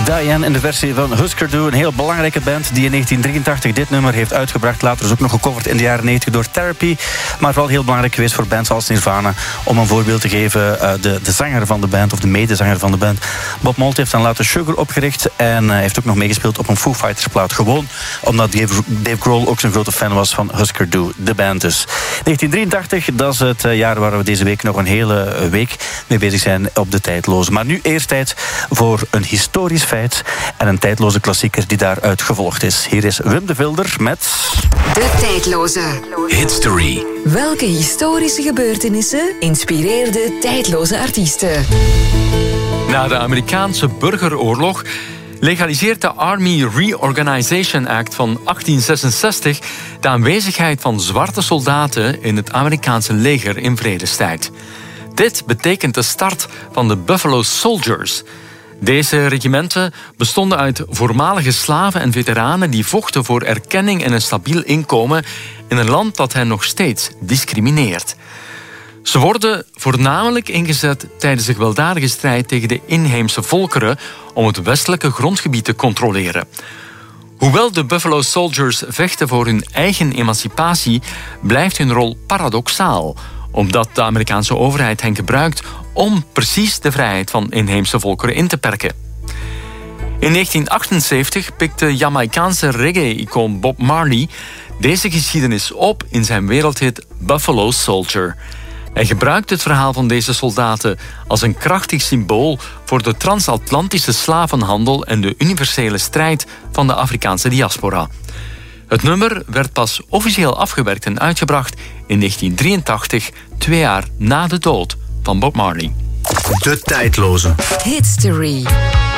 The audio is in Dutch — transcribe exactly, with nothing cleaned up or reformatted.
Diane in de versie van Husker Du. Een heel belangrijke band die in negentien drieëntachtig dit nummer heeft uitgebracht. Later is ook nog gecoverd in de jaren negentig door Therapy. Maar vooral heel belangrijk geweest voor bands als Nirvana. Om een voorbeeld te geven, uh, de, de zanger van de band, of de medezanger van de band, Bob Mould, heeft dan later Sugar opgericht. En uh, heeft ook nog meegespeeld op een Foo Fighters plaat. Gewoon omdat Dave, Dave Grohl ook zo'n grote fan was van Husker Du, de band dus. negentien drieëntachtig, dat is het jaar waar we deze week nog een hele week mee bezig zijn op de tijdloze. Maar nu eerst tijd voor een historisch feit en een tijdloze klassieker die daaruit gevolgd is. Hier is Wim de Vilder met... De tijdloze. History. Welke historische gebeurtenissen inspireerden tijdloze artiesten? Na de Amerikaanse burgeroorlog legaliseert de Army Reorganization Act van achttien zesenzestig de aanwezigheid van zwarte soldaten in het Amerikaanse leger in vredestijd. Dit betekent de start van de Buffalo Soldiers. Deze regimenten bestonden uit voormalige slaven en veteranen die vochten voor erkenning en een stabiel inkomen in een land dat hen nog steeds discrimineert. Ze worden voornamelijk ingezet tijdens de gewelddadige strijd tegen de inheemse volkeren om het westelijke grondgebied te controleren. Hoewel de Buffalo Soldiers vechten voor hun eigen emancipatie, blijft hun rol paradoxaal, omdat de Amerikaanse overheid hen gebruikt om precies de vrijheid van inheemse volkeren in te perken. In negentien achtenzeventig pikte Jamaicaanse reggae-icoon Bob Marley deze geschiedenis op in zijn wereldhit Buffalo Soldier. Hij gebruikt het verhaal van deze soldaten als een krachtig symbool voor de transatlantische slavenhandel en de universele strijd van de Afrikaanse diaspora. Het nummer werd pas officieel afgewerkt en uitgebracht in negentien drieëntachtig, twee jaar na de dood van Bob Marley. De tijdloze. History.